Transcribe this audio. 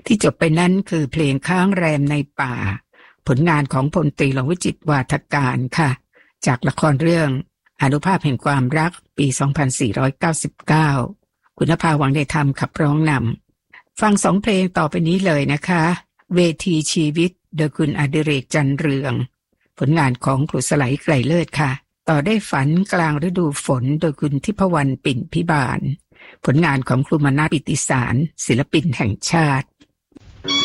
ที่จบไปนั้นคือเพลงค้างแรมในป่าผลงานของพลตรีหลวงวิจิตรวาทการค่ะจากละครเรื่องอานุภาพแห่งความรักปี 2499 คุณภาวังในธรรมขับร้องนำฟัง2เพลงต่อไปนี้เลยนะคะเวทีชีวิตโดยคุณอดิเรกจันเรืองผลงานของครูสไลไกรเลิศค่ะต่อได้ฝันกลางฤดูฝนโดยคุณทิพวรรณปิ่นพิบาลผลงานของครูมนาปิติสารศิลปินแห่งชาติ